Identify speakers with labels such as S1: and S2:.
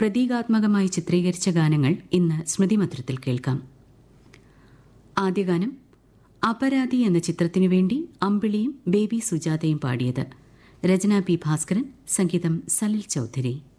S1: പ്രതീകാത്മകമായി ചിത്രീകരിച്ച ഗാനങ്ങൾ ഇന്ന് സ്മൃതിമധുരത്തിൽ കേൾക്കാം. ആദ്യ ഗാനം അപരാധി എന്ന ചിത്രത്തിനു വേണ്ടി അമ്പിളിയും ബേബി സുജാതയും പാടിയത്. രചന പി ഭാസ്കരൻ, സംഗീതം സലിൽ ചൌധരി.